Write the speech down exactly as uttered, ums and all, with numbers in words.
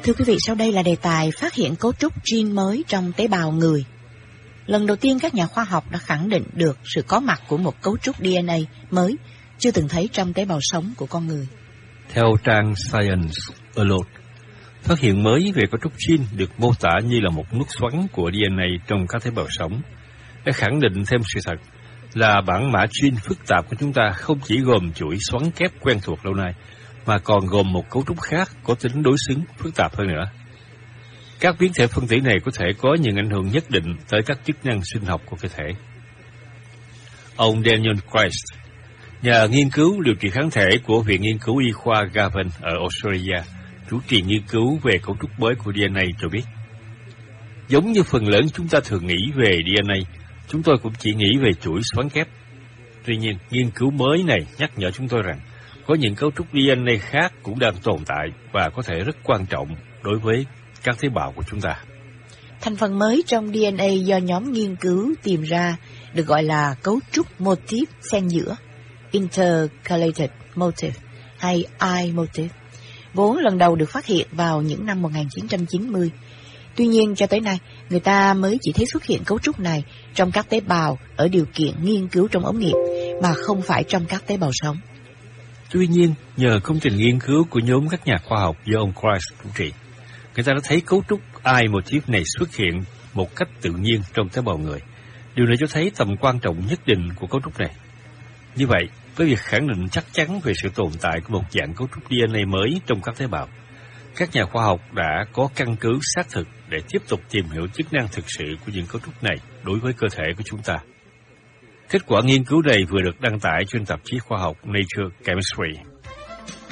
Thưa quý vị, sau đây là đề tài phát hiện cấu trúc gene mới trong tế bào người. Lần đầu tiên các nhà khoa học đã khẳng định được sự có mặt của một cấu trúc đê en a mới chưa từng thấy trong tế bào sống của con người. Theo trang Science Alert, phát hiện mới về cấu trúc gene được mô tả như là một nút xoắn của đê en a trong các tế bào sống, để khẳng định thêm sự thật là bản mã gene phức tạp của chúng ta không chỉ gồm chuỗi xoắn kép quen thuộc lâu nay, mà còn gồm một cấu trúc khác có tính đối xứng phức tạp hơn nữa. Các biến thể phân tử này có thể có những ảnh hưởng nhất định tới các chức năng sinh học của cơ thể. Ông Daniel Christ, nhà nghiên cứu điều trị kháng thể của Viện Nghiên cứu Y khoa Garvan ở Australia, chủ trì nghiên cứu về cấu trúc mới của đê en a cho biết, giống như phần lớn chúng ta thường nghĩ về đê en a, chúng tôi cũng chỉ nghĩ về chuỗi xoắn kép. Tuy nhiên, nghiên cứu mới này nhắc nhở chúng tôi rằng có những cấu trúc đê en a khác cũng đang tồn tại và có thể rất quan trọng đối với các tế bào của chúng ta. Thành phần mới trong đê en a do nhóm nghiên cứu tìm ra được gọi là cấu trúc motif xen giữa, intercalated motif hay I-motif, vốn lần đầu được phát hiện vào những năm một nghìn chín trăm chín mươi. Tuy nhiên, cho tới nay, người ta mới chỉ thấy xuất hiện cấu trúc này trong các tế bào ở điều kiện nghiên cứu trong ống nghiệm, mà không phải trong các tế bào sống. Tuy nhiên, nhờ công trình nghiên cứu của nhóm các nhà khoa học do ông Christ chủ trì, người ta đã thấy cấu trúc I-motif này xuất hiện một cách tự nhiên trong tế bào người. Điều này cho thấy tầm quan trọng nhất định của cấu trúc này. Như vậy, với việc khẳng định chắc chắn về sự tồn tại của một dạng cấu trúc đê en a mới trong các tế bào, các nhà khoa học đã có căn cứ xác thực để tiếp tục tìm hiểu chức năng thực sự của những cấu trúc này đối với cơ thể của chúng ta. Kết quả nghiên cứu này vừa được đăng tải trên tạp chí khoa học Nature Chemistry.